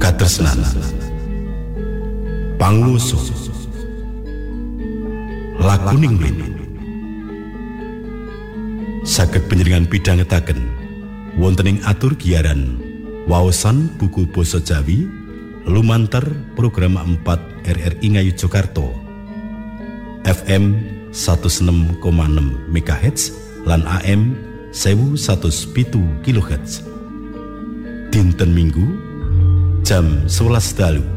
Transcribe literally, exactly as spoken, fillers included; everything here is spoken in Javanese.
katresnan panguwasa lakuning mlin saged panjenengan pidhangetaken wonten ing atur giaran waosan buku basa Jawi lumantar program empat R R I Ngayogyakarta F M seratus enam koma enam megahertz lan A M seribu seratus pitu kilohertz dinten Minggu jam sewelas dalu